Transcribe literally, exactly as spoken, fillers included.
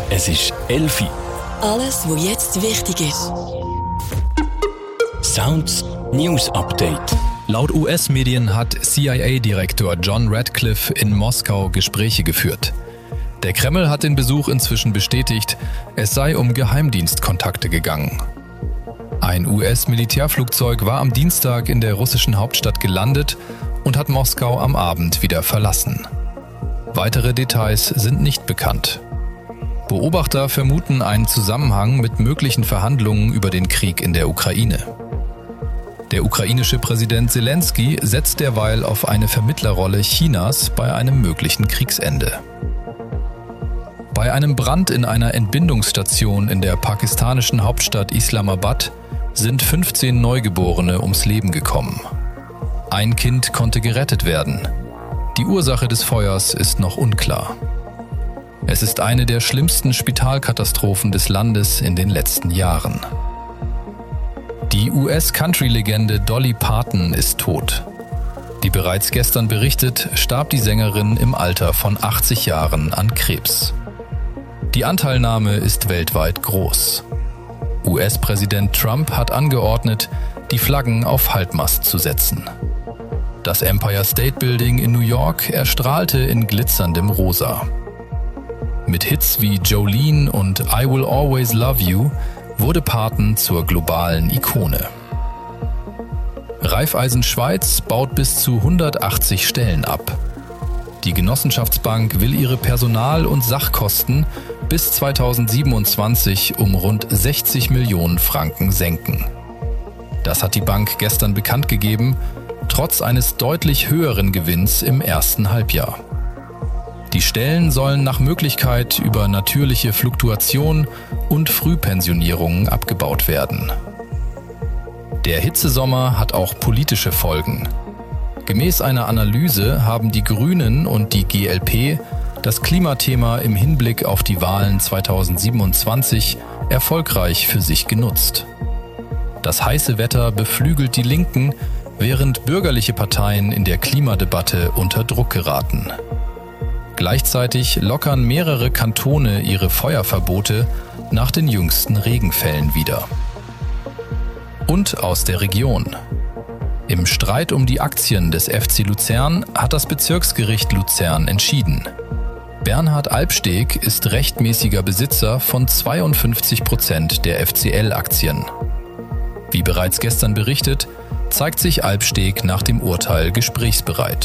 Es ist elf Uhr. Alles, was jetzt wichtig ist. Sounds News Update. Laut U S-Medien hat C I A-Direktor John Ratcliffe in Moskau Gespräche geführt. Der Kreml hat den Besuch inzwischen bestätigt, es sei um Geheimdienstkontakte gegangen. Ein U S-Militärflugzeug war am Dienstag in der russischen Hauptstadt gelandet und hat Moskau am Abend wieder verlassen. Weitere Details sind nicht bekannt. Beobachter vermuten einen Zusammenhang mit möglichen Verhandlungen über den Krieg in der Ukraine. Der ukrainische Präsident Selensky setzt derweil auf eine Vermittlerrolle Chinas bei einem möglichen Kriegsende. Bei einem Brand in einer Entbindungsstation in der pakistanischen Hauptstadt Islamabad sind fünfzehn Neugeborene ums Leben gekommen. Ein Kind konnte gerettet werden. Die Ursache des Feuers ist noch unklar. Es ist eine der schlimmsten Spitalkatastrophen des Landes in den letzten Jahren. Die U S-Country-Legende Dolly Parton ist tot. Wie bereits gestern berichtet, starb die Sängerin im Alter von achtzig Jahren an Krebs. Die Anteilnahme ist weltweit groß. U S-Präsident Trump hat angeordnet, die Flaggen auf Halbmast zu setzen. Das Empire State Building in New York erstrahlte in glitzerndem Rosa. Mit Hits wie Jolene und I Will Always Love You wurde Parton zur globalen Ikone. Raiffeisen Schweiz baut bis zu hundertachtzig Stellen ab. Die Genossenschaftsbank will ihre Personal- und Sachkosten bis zweitausendsiebenundzwanzig um rund sechzig Millionen Franken senken. Das hat die Bank gestern bekannt gegeben, trotz eines deutlich höheren Gewinns im ersten Halbjahr. Die Stellen sollen nach Möglichkeit über natürliche Fluktuation und Frühpensionierungen abgebaut werden. Der Hitzesommer hat auch politische Folgen. Gemäß einer Analyse haben die Grünen und die G L P das Klimathema im Hinblick auf die Wahlen zweitausendsiebenundzwanzig erfolgreich für sich genutzt. Das heiße Wetter beflügelt die Linken, während bürgerliche Parteien in der Klimadebatte unter Druck geraten. Gleichzeitig lockern mehrere Kantone ihre Feuerverbote nach den jüngsten Regenfällen wieder. Und aus der Region. Im Streit um die Aktien des F C Luzern hat das Bezirksgericht Luzern entschieden. Bernhard Albsteg ist rechtmäßiger Besitzer von zweiundfünfzig Prozent der F C L-Aktien. Wie bereits gestern berichtet, zeigt sich Albsteg nach dem Urteil gesprächsbereit.